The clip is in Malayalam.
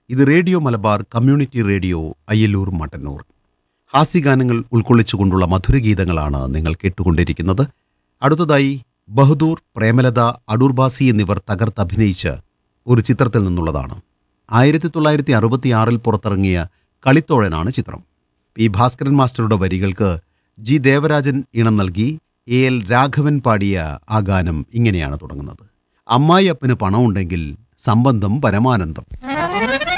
ഇത് radio Malabar community radio Ayyallur Mattannur. ഹാസ്യഗാനങ്ങൾ ഉൾക്കൊള്ളിച്ചുകൊണ്ടുള്ള മധുരഗീതങ്ങളാണ് നിങ്ങൾ കേട്ടുകൊണ്ടിരിക്കുന്നത്. അടുത്തതായി ബഹദൂർ, പ്രേമലത, അടൂർ ബാസി എന്നിവർ തകർത്തഭിനയിച്ച ഒരു ചിത്രത്തിൽ നിന്നുള്ളതാണ്. 1966 പുറത്തിറങ്ങിയ കളിത്തോഴനാണ് ചിത്രം. പി ഭാസ്കരൻ മാസ്റ്ററുടെ വരികൾക്ക് ജി ദേവരാജൻ ഈണം നൽകി എൽ രാഘവൻ പാടിയ ആ ഗാനം ഇങ്ങനെയാണ് തുടങ്ങുന്നത്. അമ്മായി അപ്പന് പണമുണ്ടെങ്കിൽ സംബന്ധം പരമാനന്ദം.